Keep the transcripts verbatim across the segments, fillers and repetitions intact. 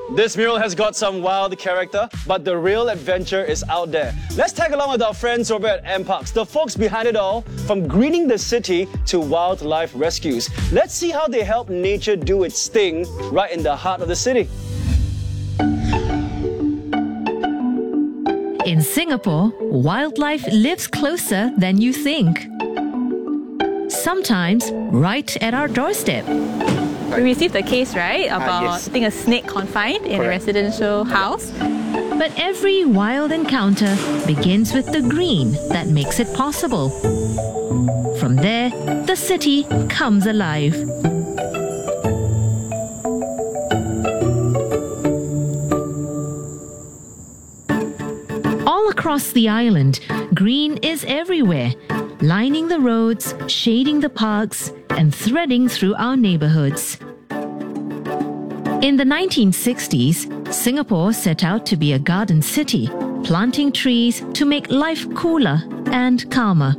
This mural has got some wild character, but the real adventure is out there. Let's tag along with our friends over at M Parks, the folks behind it all, from greening the city to wildlife rescues. Let's see how they help nature do its thing right in the heart of the city. In Singapore, wildlife lives closer than you think. Sometimes right at our doorstep. We received a case, right, about uh, yes. I think a snake confined in Correct. a residential house. But every wild encounter begins with the green that makes it possible. From there, the city comes alive. All across the island, green is everywhere, lining the roads, shading the parks, and threading through our neighborhoods. In the nineteen sixties, Singapore set out to be a garden city, planting trees to make life cooler and calmer.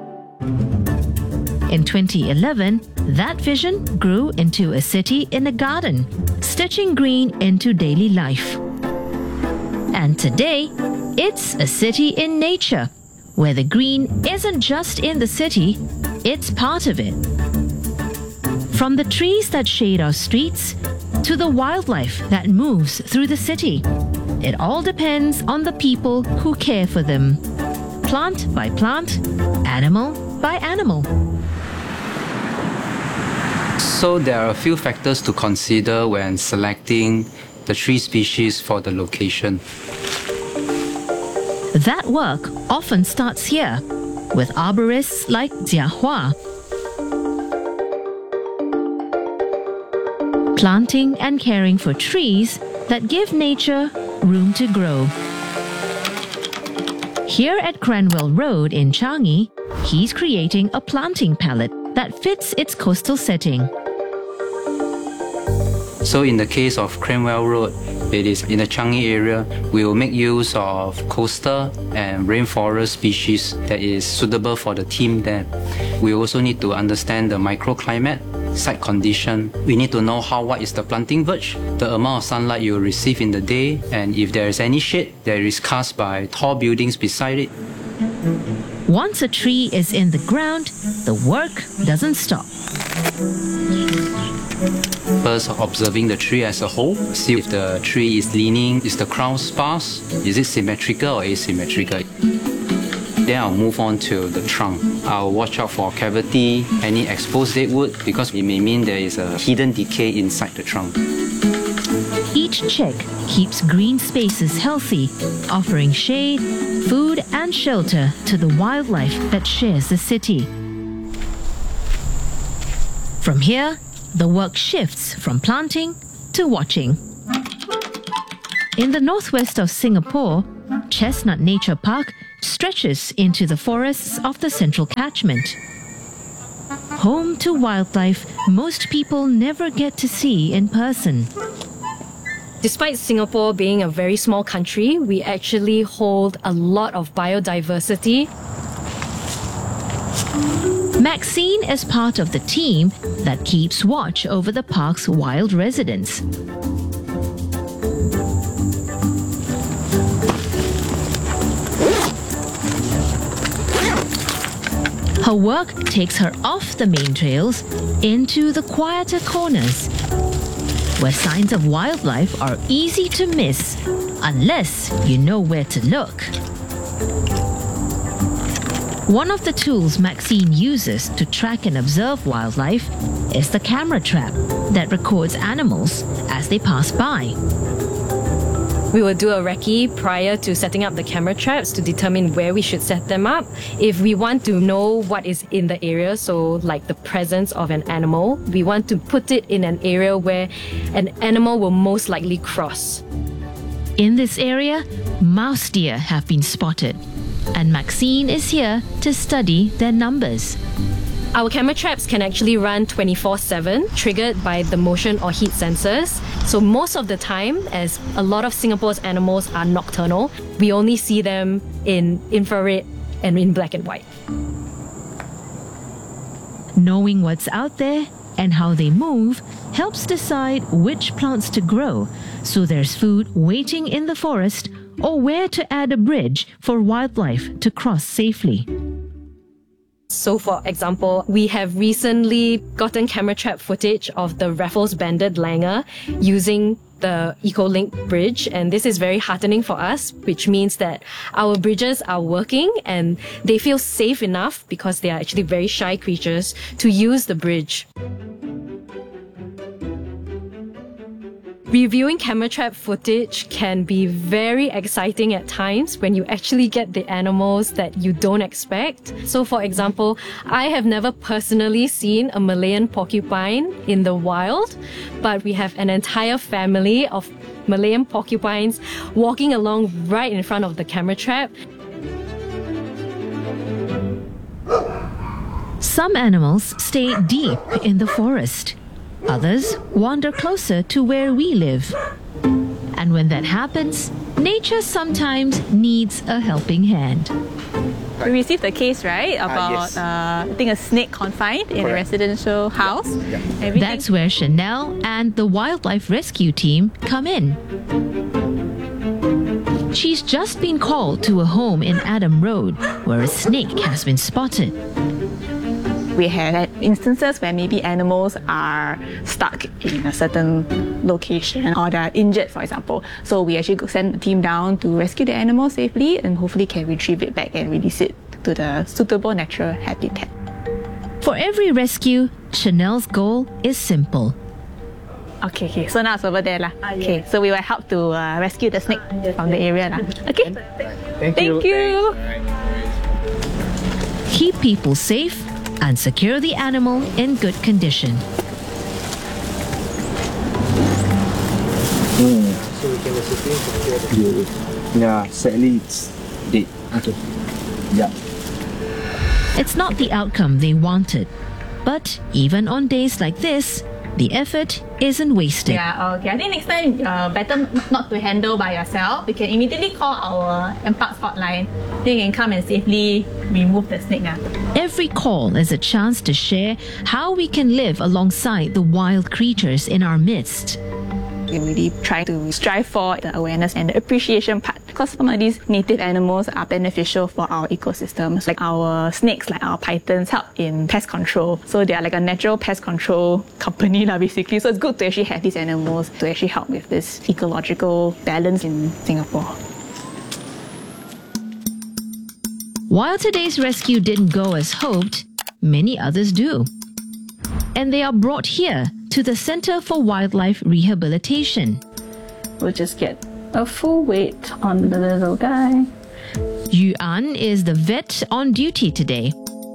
In twenty eleven, that vision grew into a city in a garden, stitching green into daily life. And today, it's a city in nature, where the green isn't just in the city, it's part of it. From the trees that shade our streets to the wildlife that moves through the city, it all depends on the people who care for them. Plant by plant, animal by animal. So there are a few factors to consider when selecting the tree species for the location. That work often starts here, with arborists like Jia Hua. Planting and caring for trees that give nature room to grow. Here at Cranwell Road in Changi, he's creating a planting palette that fits its coastal setting. So in the case of Cranwell Road, it is in the Changi area, we will make use of coastal and rainforest species that is suitable for the theme there. We also need to understand the microclimate, site condition. We need to know how wide is the planting verge, the amount of sunlight you will receive in the day, and if there is any shade that is cast by tall buildings beside it. Once a tree is in the ground, the work doesn't stop. First, observing the tree as a whole, see if the tree is leaning, is the crown sparse, is it symmetrical or asymmetrical. Then I'll move on to the trunk. I'll watch out for cavity, any exposed dead wood, because it may mean there is a hidden decay inside the trunk. Each check keeps green spaces healthy, offering shade, food and shelter to the wildlife that shares the city. From here, the work shifts from planting to watching. In the northwest of Singapore, Chestnut Nature Park stretches into the forests of the central catchment. Home to wildlife most people never get to see in person. Despite Singapore being a very small country, we actually hold a lot of biodiversity. Maxine is part of the team that keeps watch over the park's wild residents. Her work takes her off the main trails into the quieter corners, where signs of wildlife are easy to miss unless you know where to look. One of the tools Maxine uses to track and observe wildlife is the camera trap that records animals as they pass by. We will do a recce prior to setting up the camera traps to determine where we should set them up. If we want to know what is in the area, so like the presence of an animal, we want to put it in an area where an animal will most likely cross. In this area, mouse deer have been spotted, and Maxine is here to study their numbers. Our camera traps can actually run twenty-four seven, triggered by the motion or heat sensors. So most of the time, as a lot of Singapore's animals are nocturnal, we only see them in infrared and in black and white. Knowing what's out there and how they move helps decide which plants to grow, so there's food waiting in the forest or where to add a bridge for wildlife to cross safely. So, for example, we have recently gotten camera trap footage of the Raffles banded langur using the EcoLink bridge, and this is very heartening for us, which means that our bridges are working and they feel safe enough, because they are actually very shy creatures, to use the bridge. Reviewing camera trap footage can be very exciting at times when you actually get the animals that you don't expect. So, for example, I have never personally seen a Malayan porcupine in the wild, but we have an entire family of Malayan porcupines walking along right in front of the camera trap. Some animals stay deep in the forest. Others wander closer to where we live. And when that happens, nature sometimes needs a helping hand. We received a case, right, about yes. uh, I think a snake confined in a Correct. residential house. Yeah. Everything- That's where Chanel and the wildlife rescue team come in. She's just been called to a home in Adam Road where a snake has been spotted. We have had instances where maybe animals are stuck in a certain location or they're injured, for example. So we actually go send a team down to rescue the animal safely and hopefully can retrieve it back and release it to the suitable natural habitat. For every rescue, Chanel's goal is simple. Okay, okay. So now it's over there lah. Okay, so we will help to uh, rescue the snake from the area lah. Okay. Thank, Thank you. Keep people safe and secure the animal in good condition. Yeah, sadly it's dead. Okay. Yeah. It's not the outcome they wanted, but even on days like this, the effort isn't wasted. Yeah, okay. I think next time, uh, better n- not to handle by yourself. You can immediately call our M Parks hotline. Then you can come and safely remove the snake. Uh. Every call is a chance to share how we can live alongside the wild creatures in our midst. We really try to strive for the awareness and the appreciation part, because some of these native animals are beneficial for our ecosystems. Like our snakes, like our pythons, help in pest control. So they are like a natural pest control company, lah, basically. So it's good to actually have these animals to actually help with this ecological balance in Singapore. While today's rescue didn't go as hoped, many others do. And they are brought here to the Center for Wildlife Rehabilitation. We'll just get a full weight on the little guy. Yu An is the vet on duty today.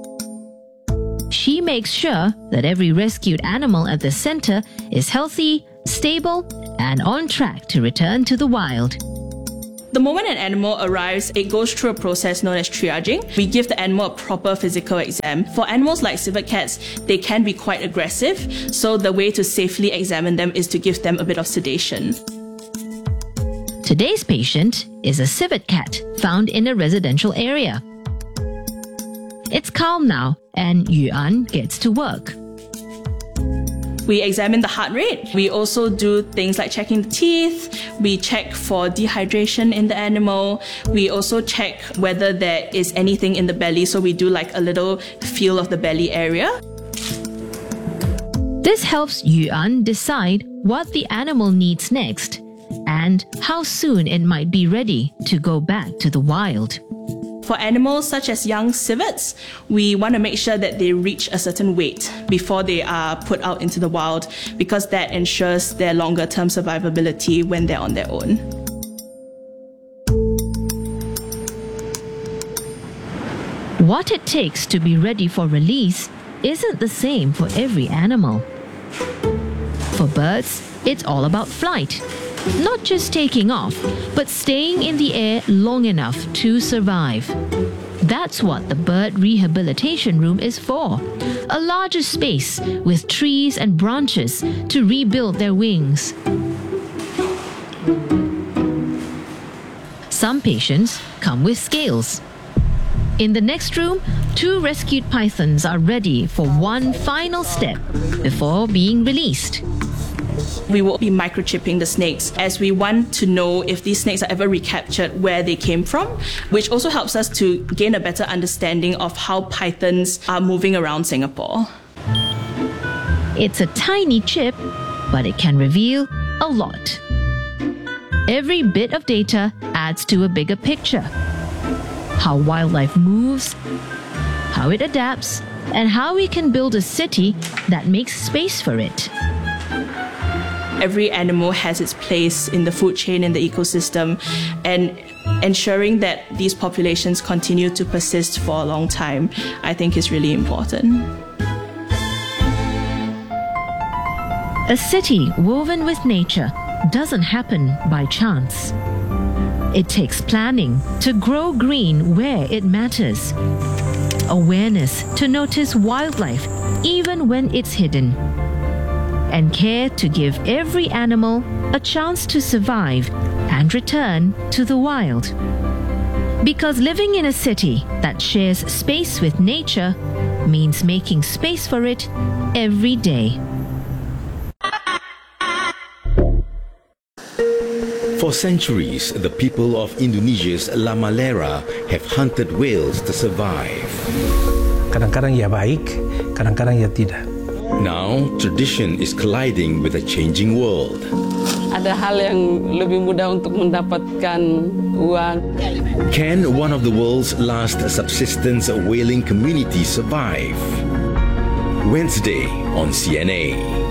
She makes sure that every rescued animal at the center is healthy, stable, and on track to return to the wild. The moment an animal arrives, it goes through a process known as triaging. We give the animal a proper physical exam. For animals like civet cats, they can be quite aggressive, so the way to safely examine them is to give them a bit of sedation. Today's patient is a civet cat found in a residential area. It's calm now, and Yu An gets to work. We examine the heart rate. We also do things like checking the teeth. We check for dehydration in the animal. We also check whether there is anything in the belly. So we do like a little feel of the belly area. This helps Yu An decide what the animal needs next and how soon it might be ready to go back to the wild. For animals such as young civets, we want to make sure that they reach a certain weight before they are put out into the wild, because that ensures their longer term survivability when they're on their own. What it takes to be ready for release isn't the same for every animal. For birds, it's all about flight. Not just taking off, but staying in the air long enough to survive. That's what the bird rehabilitation room is for. A larger space with trees and branches to rebuild their wings. Some patients come with scales. In the next room, Two rescued pythons are ready for one final step before being released. We will be microchipping the snakes as we want to know if these snakes are ever recaptured, where they came from, which also helps us to gain a better understanding of how pythons are moving around Singapore. It's a tiny chip, but it can reveal a lot. Every bit of data adds to a bigger picture. How wildlife moves, how it adapts, and how we can build a city that makes space for it. Every animal has its place in the food chain in the ecosystem, and ensuring that these populations continue to persist for a long time, I think is really important. A city woven with nature doesn't happen by chance. It takes planning to grow green where it matters, awareness to notice wildlife even when it's hidden, and care to give every animal a chance to survive and return to the wild. Because living in a city that shares space with nature means making space for it every day. For centuries, the people of Indonesia's Lamalera have hunted whales to survive. Kadang-kadang ia baik, kadang-kadang ia tidak. Now, tradition is colliding with a changing world. Ada hal yang lebih mudah untuk mendapatkan uang. Can one of the world's last subsistence whaling communities survive? Wednesday on C N A.